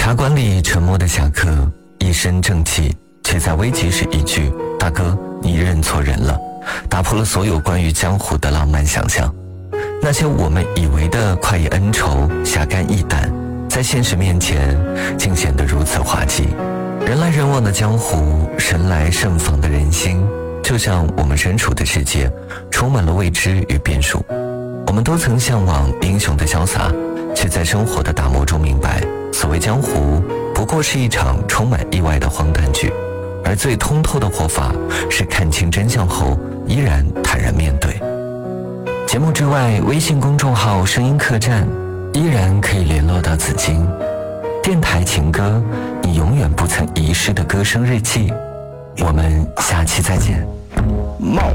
茶馆里沉默的侠客，一身正气，却在危急时一句“大哥，你认错人了”，打破了所有关于江湖的浪漫想象。那些我们以为的快意恩仇、侠肝义胆，在现实面前竟显得如此滑稽。人来人往的江湖，神来盛放的人心，就像我们身处的世界充满了未知与变数。我们都曾向往英雄的潇洒，却在生活的打磨中明白，所谓江湖不过是一场充满意外的荒诞剧，而最通透的活法是看清真相后依然坦然面对。节目之外，微信公众号声音客栈依然可以联络到紫金。电台情歌，你永远不曾遗失的歌声日记。我们下期再见。 冒